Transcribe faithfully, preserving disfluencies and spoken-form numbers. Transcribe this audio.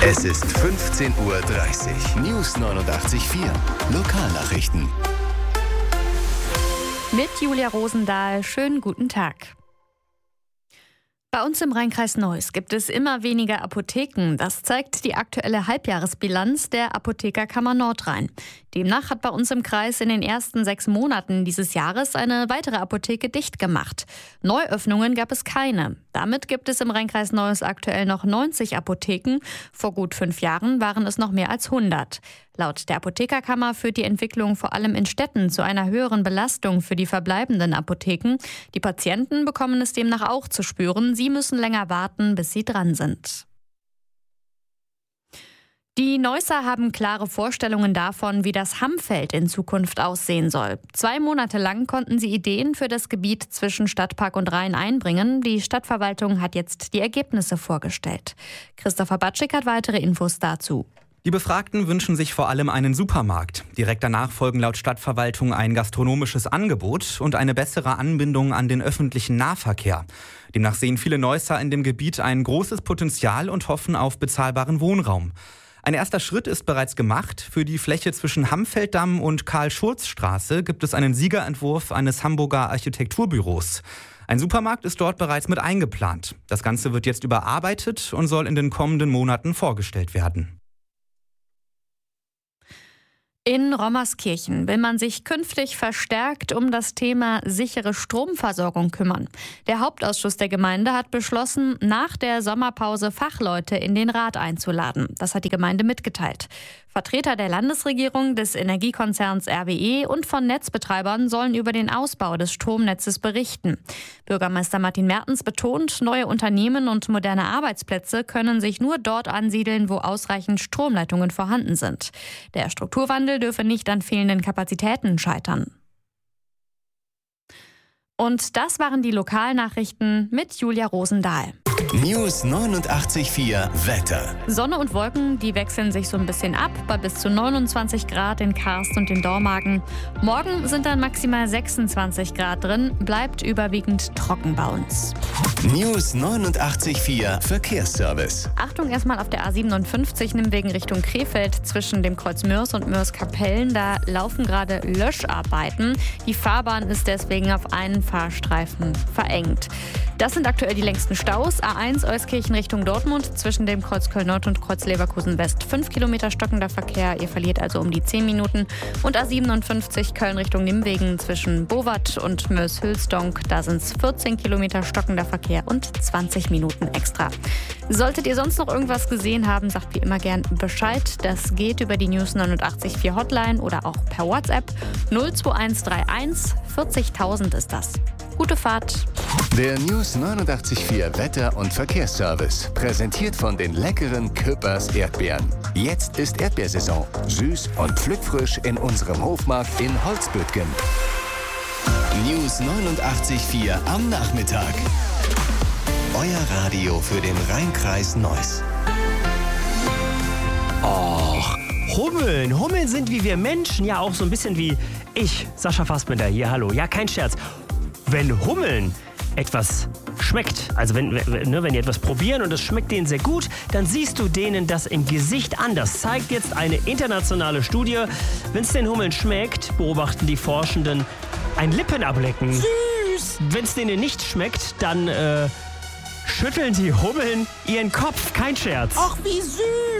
Es ist fünfzehn Uhr dreißig. News neunundachtzig Komma vier. Lokalnachrichten. Mit Julia Rosendahl. Schönen guten Tag. Bei uns im Rheinkreis Neuss gibt es immer weniger Apotheken. Das zeigt die aktuelle Halbjahresbilanz der Apothekerkammer Nordrhein. Demnach hat bei uns im Kreis in den ersten sechs Monaten dieses Jahres eine weitere Apotheke dicht gemacht. Neuöffnungen gab es keine. Damit gibt es im Rheinkreis Neuss aktuell noch neunzig Apotheken. Vor gut fünf Jahren waren es noch mehr als hundert. Laut der Apothekerkammer führt die Entwicklung vor allem in Städten zu einer höheren Belastung für die verbleibenden Apotheken. Die Patienten bekommen es demnach auch zu spüren. Sie müssen länger warten, bis sie dran sind. Die Neusser haben klare Vorstellungen davon, wie das Hammfeld in Zukunft aussehen soll. Zwei Monate lang konnten sie Ideen für das Gebiet zwischen Stadtpark und Rhein einbringen. Die Stadtverwaltung hat jetzt die Ergebnisse vorgestellt. Christopher Batschik hat weitere Infos dazu. Die Befragten wünschen sich vor allem einen Supermarkt. Direkt danach folgen laut Stadtverwaltung ein gastronomisches Angebot und eine bessere Anbindung an den öffentlichen Nahverkehr. Demnach sehen viele Neusser in dem Gebiet ein großes Potenzial und hoffen auf bezahlbaren Wohnraum. Ein erster Schritt ist bereits gemacht. Für die Fläche zwischen Hammfelddamm und Karl-Schurz-Straße gibt es einen Siegerentwurf eines Hamburger Architekturbüros. Ein Supermarkt ist dort bereits mit eingeplant. Das Ganze wird jetzt überarbeitet und soll in den kommenden Monaten vorgestellt werden. In Rommerskirchen will man sich künftig verstärkt um das Thema sichere Stromversorgung kümmern. Der Hauptausschuss der Gemeinde hat beschlossen, nach der Sommerpause Fachleute in den Rat einzuladen. Das hat die Gemeinde mitgeteilt. Vertreter der Landesregierung, des Energiekonzerns R W E und von Netzbetreibern sollen über den Ausbau des Stromnetzes berichten. Bürgermeister Martin Mertens betont, neue Unternehmen und moderne Arbeitsplätze können sich nur dort ansiedeln, wo ausreichend Stromleitungen vorhanden sind. Der Strukturwandel dürfe nicht an fehlenden Kapazitäten scheitern. Und das waren die Lokalnachrichten mit Julia Rosendahl. News neunundachtzig Komma vier Wetter. Sonne und Wolken, die wechseln sich so ein bisschen ab, bei bis zu neunundzwanzig Grad in Karst und in Dormagen. Morgen sind dann maximal sechsundzwanzig Grad drin, bleibt überwiegend trocken bei uns. News neunundachtzig Komma vier Verkehrsservice. Achtung erstmal auf der A siebenundfünfzig, Nimwegen Richtung Krefeld zwischen dem Kreuz Mörs und Mörs-Kapellen. Da laufen gerade Löscharbeiten. Die Fahrbahn ist deswegen auf einen Fahrstreifen verengt. Das sind aktuell die längsten Staus. A eins Euskirchen Richtung Dortmund zwischen dem Kreuz Köln-Nord und Kreuz Leverkusen-West. fünf Kilometer stockender Verkehr, ihr verliert also um die zehn Minuten. Und A siebenundfünfzig Köln Richtung Nimwegen zwischen Bowat und Mörs-Hülsdonk. Da sind es vierzehn Kilometer stockender Verkehr und zwanzig Minuten extra. Solltet ihr sonst noch irgendwas gesehen haben, sagt wie immer gern Bescheid. Das geht über die News neunundachtzig Komma vier Hotline oder auch per WhatsApp. null zwei eins drei eins vierzigtausend ist das. Gute Fahrt. Der News neunundachtzig Komma vier Wetter- und Verkehrsservice. Präsentiert von den leckeren Küppers Erdbeeren. Jetzt ist Erdbeersaison. Süß und pflückfrisch in unserem Hofmarkt in Holzbüttgen. News neunundachtzig Komma vier am Nachmittag. Euer Radio für den Rheinkreis Neuss. Och, Hummeln. Hummeln sind wie wir Menschen, ja auch so ein bisschen wie ich, Sascha Fassbender hier, hallo. Ja, kein Scherz. Wenn Hummeln etwas schmeckt, also wenn, wenn, wenn die etwas probieren und es schmeckt denen sehr gut, dann siehst du denen das im Gesicht an. Das zeigt jetzt eine internationale Studie. Wenn es den Hummeln schmeckt, beobachten die Forschenden ein Lippenablecken. Süß! Wenn es denen nicht schmeckt, dann äh, schütteln die Hummeln ihren Kopf. Kein Scherz. Ach, wie süß!